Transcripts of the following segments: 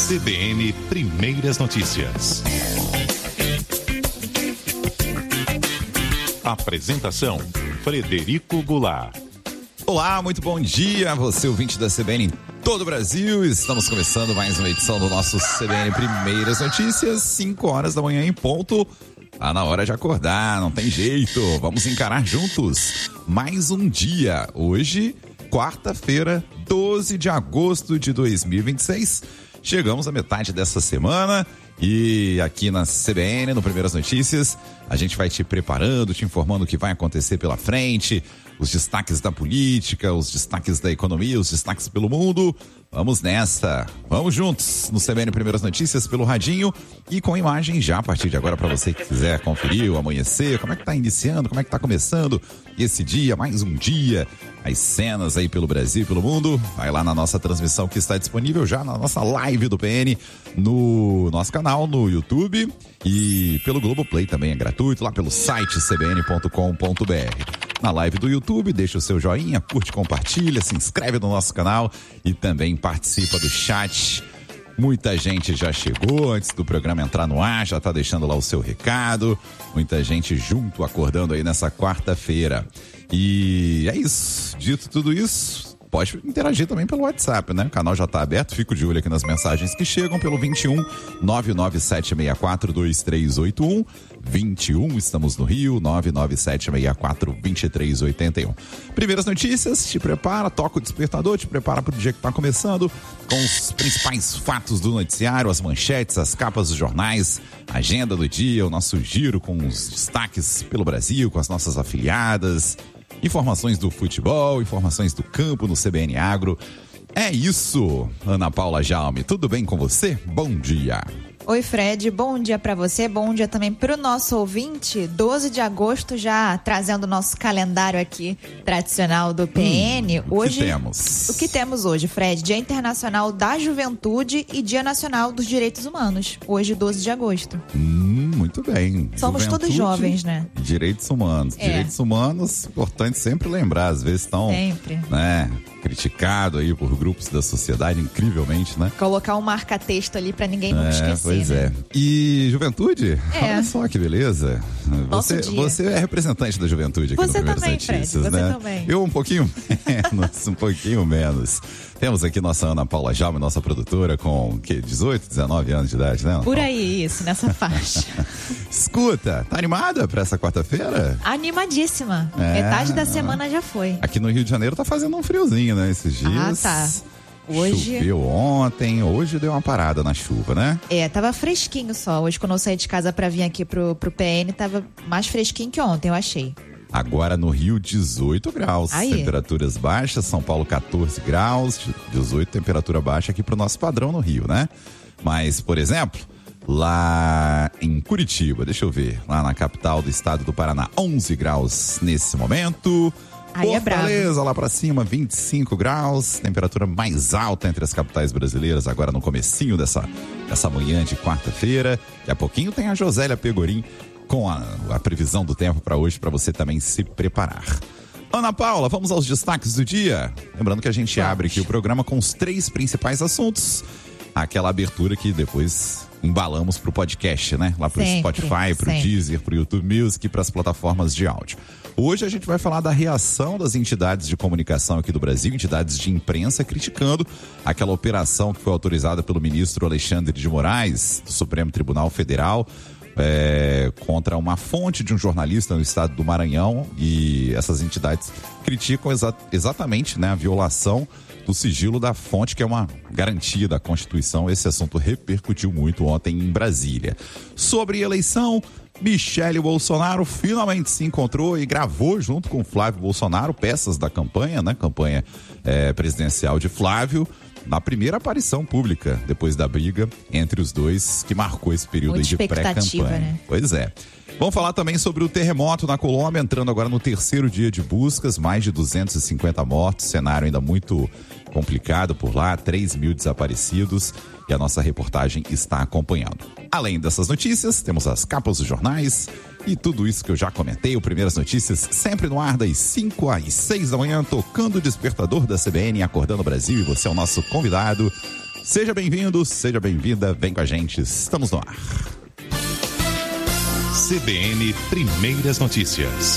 CBN Primeiras Notícias. Apresentação: Frederico Goulart. Olá, muito bom dia, você ouvinte da CBN em todo o Brasil. Estamos começando mais uma edição do nosso CBN Primeiras Notícias, 5 horas da manhã em ponto. Tá na hora de acordar, não tem jeito. Vamos encarar juntos mais um dia. Hoje, quarta-feira, 12 de agosto de 2026. Chegamos à metade dessa semana e aqui na CBN, no Primeiras Notícias, a gente vai te preparando, te informando o que vai acontecer pela frente, os destaques da política, os destaques da economia, os destaques pelo mundo. Vamos nessa, vamos juntos no CBN Primeiras Notícias pelo radinho e com imagem já a partir de agora para você que quiser conferir o amanhecer, como é que tá iniciando, como é que tá começando esse dia, mais um dia, as cenas aí pelo Brasil e pelo mundo. Vai lá na nossa transmissão que está disponível já na nossa live do PN, no nosso canal no YouTube e pelo Globoplay também é gratuito, lá pelo site cbn.com.br. Na live do YouTube, deixa o seu joinha, curte, compartilha, se inscreve no nosso canal e também participa do chat. Muita gente já chegou antes do programa entrar no ar, já tá deixando lá o seu recado. Muita gente junto, acordando aí nessa quarta-feira. E é isso, dito tudo isso, pode interagir também pelo WhatsApp, né? O canal já tá aberto, fico de olho aqui nas mensagens que chegam pelo 21 99764 2381. 21, estamos no Rio, 99764 2381. Primeiras notícias, te prepara, toca o despertador, te prepara para o dia que está começando, com os principais fatos do noticiário, as manchetes, as capas dos jornais, a agenda do dia, o nosso giro com os destaques pelo Brasil, com as nossas afiliadas, informações do futebol, informações do campo no CBN Agro. É isso, Ana Paula Jaume, tudo bem com você? Bom dia. Oi, Fred, bom dia para você, bom dia também para o nosso ouvinte. 12 de agosto já trazendo o nosso calendário aqui tradicional do PN. Hoje, o que temos hoje, Fred? Dia Internacional da Juventude e Dia Nacional dos Direitos Humanos. Hoje, 12 de agosto. Muito bem. Somos todos jovens, né? Direitos humanos. Direitos humanos, importante sempre lembrar, às vezes estão, né, criticado aí por grupos da sociedade, incrivelmente, né? Colocar um marca-texto ali para ninguém nunca esquecer. Pois é. E juventude? Olha só que beleza. Você é representante da juventude aqui no Primeiras Notícias, Fred, né? Você também. Eu um pouquinho menos, Temos aqui nossa Ana Paula Jaume, nossa produtora, com 18, 19 anos de idade, né? Por aí, isso, nessa faixa. Escuta, tá animada pra essa quarta-feira? Animadíssima. Metade da semana já foi. Aqui no Rio de Janeiro tá fazendo um friozinho, né? Esses dias. Tá. Hoje... Choveu ontem, hoje deu uma parada na chuva, né? Tava fresquinho só. Hoje, quando eu saí de casa pra vir aqui pro PN, tava mais fresquinho que ontem, eu achei. Agora no Rio, 18 graus. Aí. Temperaturas baixas, São Paulo 14 graus, 18 temperatura baixa aqui pro nosso padrão no Rio, né? Mas, por exemplo, lá em Curitiba, deixa eu ver, lá na capital do estado do Paraná, 11 graus nesse momento. Aí Fortaleza, lá pra cima, 25 graus, temperatura mais alta entre as capitais brasileiras, agora no comecinho dessa manhã de quarta-feira. Daqui a pouquinho tem a Josélia Pegorim com a previsão do tempo para hoje, para você também se preparar. Ana Paula, vamos aos destaques do dia. Lembrando que a gente abre aqui o programa com os 3 principais assuntos. Aquela abertura que depois embalamos pro podcast, né? Lá pro Spotify, pro Deezer, pro YouTube Music e pras plataformas de áudio. Hoje a gente vai falar da reação das entidades de comunicação aqui do Brasil, entidades de imprensa, criticando aquela operação que foi autorizada pelo ministro Alexandre de Moraes, do Supremo Tribunal Federal, contra uma fonte de um jornalista no estado do Maranhão, e essas entidades criticam exatamente, né, a violação do sigilo da fonte, que é uma garantia da Constituição. Esse assunto repercutiu muito ontem em Brasília. Sobre eleição, Michele Bolsonaro finalmente se encontrou e gravou junto com Flávio Bolsonaro peças da campanha, né? Campanha presidencial de Flávio, na primeira aparição pública depois da briga entre os dois, que marcou esse período aí de pré-campanha. Né? Pois é. Vamos falar também sobre o terremoto na Colômbia, entrando agora no 3º dia de buscas, mais de 250 mortos, cenário ainda muito complicado por lá, 3 mil desaparecidos, e a nossa reportagem está acompanhando. Além dessas notícias, temos as capas dos jornais e tudo isso que eu já comentei, o Primeiras Notícias, sempre no ar das 5 às 6 da manhã, tocando o despertador da CBN, acordando o Brasil, e você é o nosso convidado. Seja bem-vindo, seja bem-vinda, vem com a gente, estamos no ar. CBN Primeiras Notícias.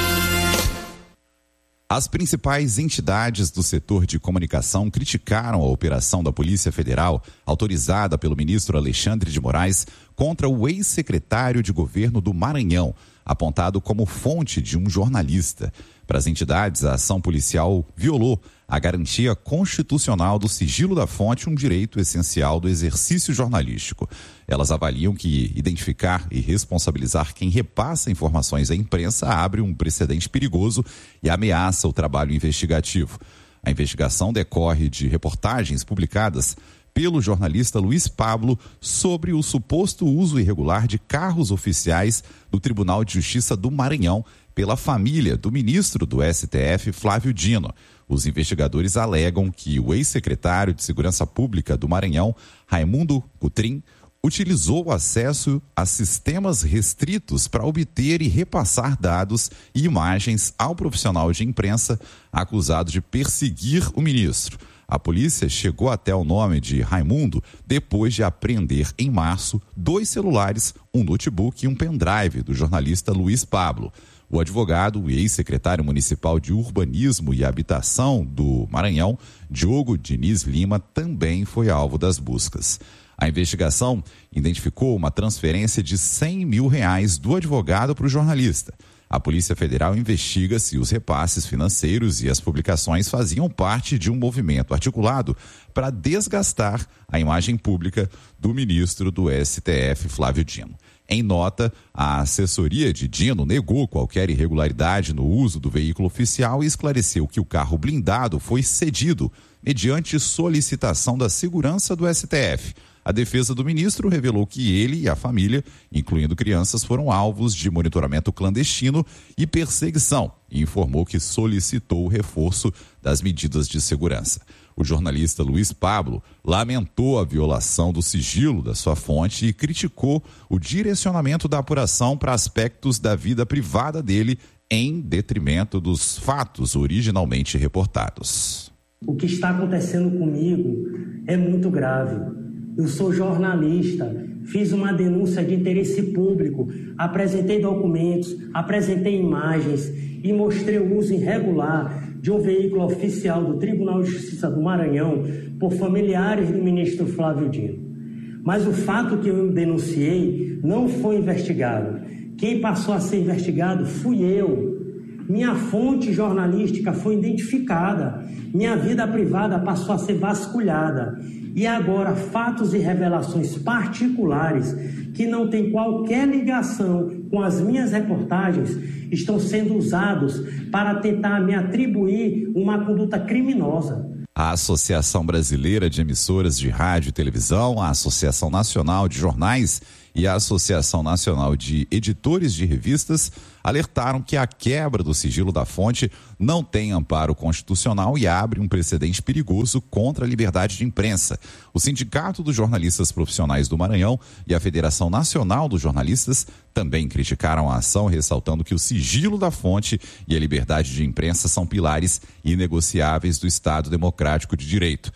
As principais entidades do setor de comunicação criticaram a operação da Polícia Federal, autorizada pelo ministro Alexandre de Moraes, contra o ex-secretário de governo do Maranhão, apontado como fonte de um jornalista. Para as entidades, a ação policial violou a garantia constitucional do sigilo da fonte, um direito essencial do exercício jornalístico. Elas avaliam que identificar e responsabilizar quem repassa informações à imprensa abre um precedente perigoso e ameaça o trabalho investigativo. A investigação decorre de reportagens publicadas pelo jornalista Luiz Pablo sobre o suposto uso irregular de carros oficiais do Tribunal de Justiça do Maranhão pela família do ministro do STF, Flávio Dino. Os investigadores alegam que o ex-secretário de Segurança Pública do Maranhão, Raimundo Cutrim, utilizou o acesso a sistemas restritos para obter e repassar dados e imagens ao profissional de imprensa acusado de perseguir o ministro. A polícia chegou até o nome de Raimundo depois de apreender em março 2 celulares, um notebook e um pendrive do jornalista Luiz Pablo. O advogado e ex-secretário municipal de Urbanismo e Habitação do Maranhão, Diogo Diniz Lima, também foi alvo das buscas. A investigação identificou uma transferência de R$100 mil do advogado para o jornalista. A Polícia Federal investiga se os repasses financeiros e as publicações faziam parte de um movimento articulado para desgastar a imagem pública do ministro do STF, Flávio Dino. Em nota, a assessoria de Dino negou qualquer irregularidade no uso do veículo oficial e esclareceu que o carro blindado foi cedido mediante solicitação da segurança do STF. A defesa do ministro revelou que ele e a família, incluindo crianças, foram alvos de monitoramento clandestino e perseguição e informou que solicitou o reforço das medidas de segurança. O jornalista Luiz Pablo lamentou a violação do sigilo da sua fonte e criticou o direcionamento da apuração para aspectos da vida privada dele em detrimento dos fatos originalmente reportados. O que está acontecendo comigo é muito grave. Eu sou jornalista, fiz uma denúncia de interesse público, apresentei documentos, apresentei imagens e mostrei o uso irregular de um veículo oficial do Tribunal de Justiça do Maranhão por familiares do ministro Flávio Dino. Mas o fato que eu denunciei não foi investigado. Quem passou a ser investigado fui eu. Minha fonte jornalística foi identificada. Minha vida privada passou a ser vasculhada. E agora, fatos e revelações particulares que não têm qualquer ligação com as minhas reportagens estão sendo usados para tentar me atribuir uma conduta criminosa. A Associação Brasileira de Emissoras de Rádio e Televisão, a Associação Nacional de Jornais e a Associação Nacional de Editores de Revistas alertaram que a quebra do sigilo da fonte não tem amparo constitucional e abre um precedente perigoso contra a liberdade de imprensa. O Sindicato dos Jornalistas Profissionais do Maranhão e a Federação Nacional dos Jornalistas também criticaram a ação, ressaltando que o sigilo da fonte e a liberdade de imprensa são pilares inegociáveis do Estado Democrático de Direito.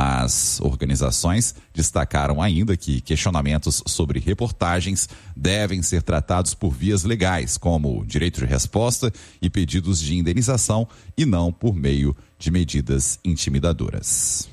As organizações destacaram ainda que questionamentos sobre reportagens devem ser tratados por vias legais, como direito de resposta e pedidos de indenização, e não por meio de medidas intimidadoras.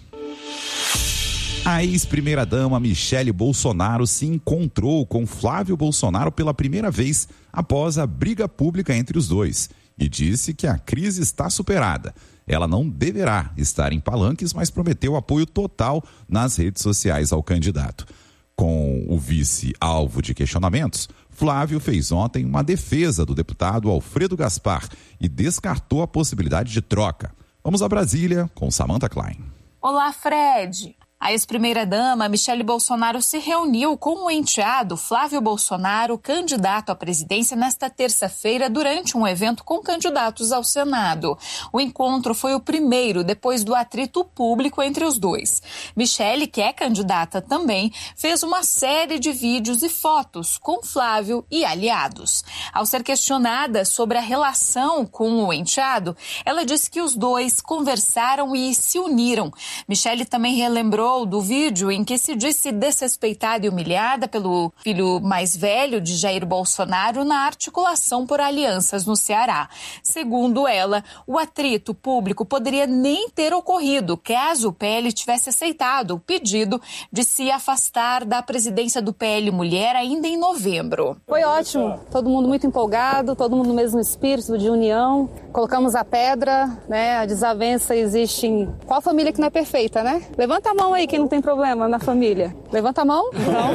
A ex-primeira-dama Michele Bolsonaro se encontrou com Flávio Bolsonaro pela primeira vez após a briga pública entre os dois e disse que a crise está superada. Ela não deverá estar em palanques, mas prometeu apoio total nas redes sociais ao candidato. Com o vice alvo de questionamentos, Flávio fez ontem uma defesa do deputado Alfredo Gaspar e descartou a possibilidade de troca. Vamos a Brasília com Samantha Klein. Olá, Fred. A ex-primeira-dama Michele Bolsonaro se reuniu com o enteado Flávio Bolsonaro, candidato à presidência, nesta terça-feira durante um evento com candidatos ao Senado. O encontro foi o primeiro depois do atrito público entre os dois. Michele, que é candidata também, fez uma série de vídeos e fotos com Flávio e aliados. Ao ser questionada sobre a relação com o enteado, ela disse que os dois conversaram e se uniram. Michele também relembrou lembrou do vídeo em que se disse desrespeitada e humilhada pelo filho mais velho de Jair Bolsonaro na articulação por alianças no Ceará. Segundo ela, o atrito público poderia nem ter ocorrido caso o PL tivesse aceitado o pedido de se afastar da presidência do PL Mulher ainda em novembro. Foi ótimo, todo mundo muito empolgado, todo mundo no mesmo espírito de união. Colocamos a pedra, né? A desavença existe em... Qual família que não é perfeita, né? Levanta a mão aí quem não tem problema na família. Levanta a mão?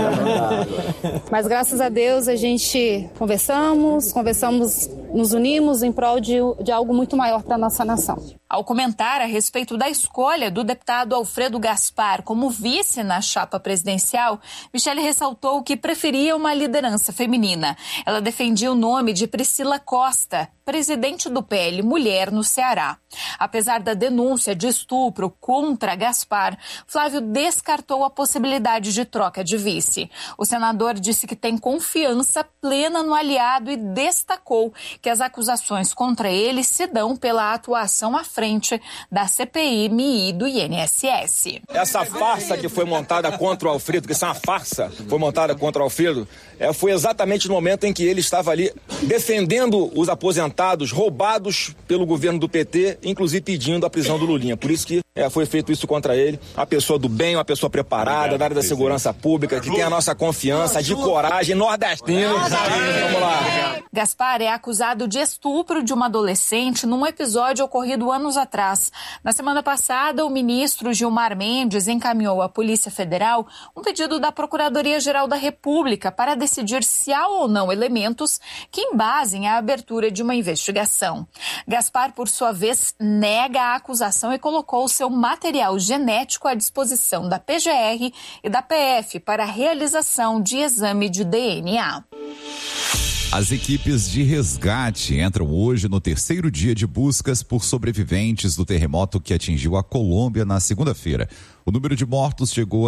Não. Mas graças a Deus a gente conversamos, nos unimos em prol de algo muito maior para a nossa nação. Ao comentar a respeito da escolha do deputado Alfredo Gaspar como vice na chapa presidencial, Michele ressaltou que preferia uma liderança feminina. Ela defendia o nome de Priscila Costa, presidente do PL Mulher no Ceará. Apesar da denúncia de estupro contra Gaspar, Flávio descartou a possibilidade de troca de vice. O senador disse que tem confiança plena no aliado e destacou que as acusações contra ele se dão pela atuação à frente da CPI-MI e do INSS. Essa farsa que foi montada contra o Alfredo, que isso é uma farsa, foi montada contra o Alfredo, foi exatamente no momento em que ele estava ali defendendo os aposentados roubados pelo governo do PT, inclusive pedindo a prisão do Lulinha. Por isso que foi feito isso contra ele. Uma pessoa do bem, uma pessoa preparada, da área da segurança pública, que tem a nossa confiança, de coragem, nordestino. Vamos lá. Gaspar é acusado de estupro de uma adolescente num episódio ocorrido anos atrás. Na semana passada, o ministro Gilmar Mendes encaminhou à Polícia Federal um pedido da Procuradoria-Geral da República para decidir se há ou não elementos que embasem a abertura de uma investigação. Gaspar, por sua vez, nega a acusação e colocou seu material genético à disposição da PGR e da PF para a realização de exame de DNA. As equipes de resgate entram hoje no terceiro dia de buscas por sobreviventes do terremoto que atingiu a Colômbia na segunda-feira. O número de mortos chegou a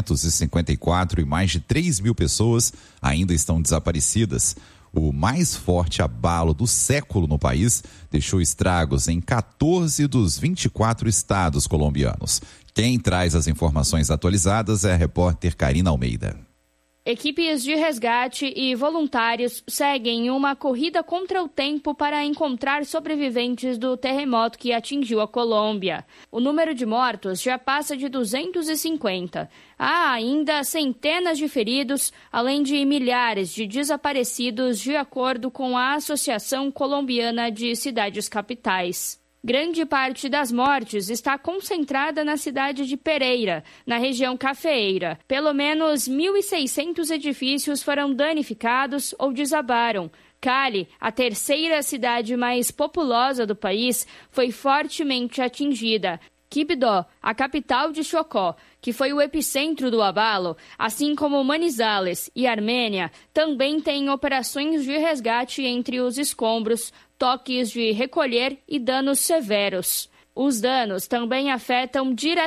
254 e mais de 3 mil pessoas ainda estão desaparecidas. O mais forte abalo do século no país deixou estragos em 14 dos 24 estados colombianos. Quem traz as informações atualizadas é a repórter Karina Almeida. Equipes de resgate e voluntários seguem uma corrida contra o tempo para encontrar sobreviventes do terremoto que atingiu a Colômbia. O número de mortos já passa de 250. Há ainda centenas de feridos, além de milhares de desaparecidos, de acordo com a Associação Colombiana de Cidades Capitais. Grande parte das mortes está concentrada na cidade de Pereira, na região cafeeira. Pelo menos 1.600 edifícios foram danificados ou desabaram. Cali, a terceira cidade mais populosa do país, foi fortemente atingida. Quibdó, a capital de Chocó, que foi o epicentro do abalo, assim como Manizales e Armênia, também têm operações de resgate entre os escombros, toques de recolher e danos severos. Os danos também afetam diretamente